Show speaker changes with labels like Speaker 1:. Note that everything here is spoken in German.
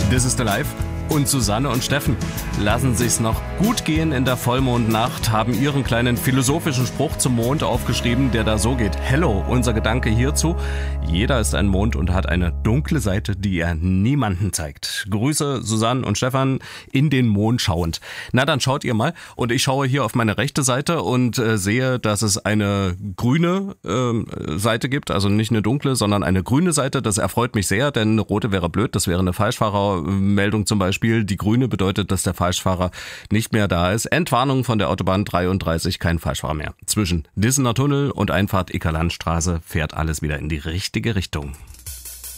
Speaker 1: This is the Life. Und Susanne und Steffen lassen sich's noch gut gehen in der Vollmondnacht, haben ihren kleinen philosophischen Spruch zum Mond aufgeschrieben, der da so geht. Hello, unser Gedanke hierzu. Jeder ist ein Mond und hat eine dunkle Seite, die er niemanden zeigt. Grüße Susanne und Stefan, in den Mond schauend. Na, dann schaut ihr mal. Und ich schaue hier auf meine rechte Seite und sehe, dass es eine grüne Seite gibt. Also nicht eine dunkle, sondern eine grüne Seite. Das erfreut mich sehr, denn eine rote wäre blöd. Das wäre eine Falschfahrermeldung zum Beispiel. Die grüne bedeutet, dass der Falschfahrer nicht mehr da ist. Entwarnung von der Autobahn 33, kein Falschfahrer mehr. Zwischen Dissener Tunnel und Einfahrt Ickerlandstraße fährt alles wieder in die richtige Richtung.